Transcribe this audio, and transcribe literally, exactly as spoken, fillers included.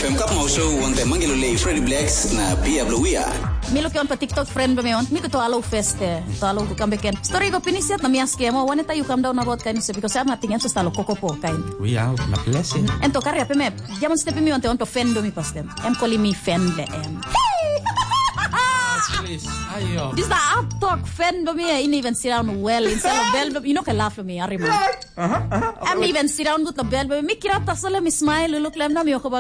F M Cup mau show wante manggil oleh Freddie Blacks na Pia Bluia. Milo kyon pa TikTok friend ba meon? Miko to alo feste. To alo ko kambe ken. Story ko pinisiat na mias kemo wanita you come down na bot kain so because I'm not thinking to stalo kokopo kain. We are na blessing. Ento karya pe me. Jamon step mi wante on to fendo mi pastem. Em koli mi fende em. Please. Ayo. This the up talk fendo mi in even sit down well instead of bell you know can laugh me arima. Uh-huh. I'm even sit down good the bell mi kirata sala mi smile look lem na mi ko